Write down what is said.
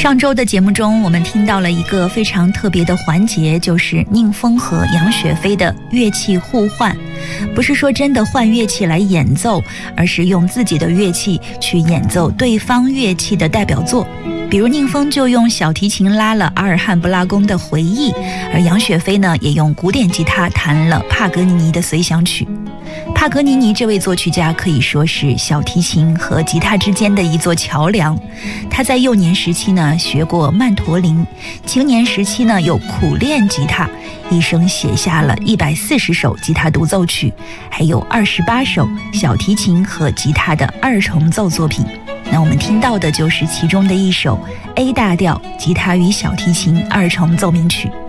上周的节目中，我们听到了一个非常特别的环节，就是宁峰和杨雪飞的乐器互换。不是说真的换乐器来演奏，而是用自己的乐器去演奏对方乐器的代表作。比如宁峰就用小提琴拉了阿尔汉布拉宫的回忆，而杨雪飞呢也用古典吉他弹了帕格尼尼的随想曲。帕格尼尼这位作曲家可以说是小提琴和吉他之间的一座桥梁。他在幼年时期呢学过曼陀林，青年时期呢又苦练吉他，一生写下了140首吉他独奏曲，还有28首小提琴和吉他的二重奏作品。那我们听到的就是其中的一首 A 大调吉他与小提琴二重奏鸣曲。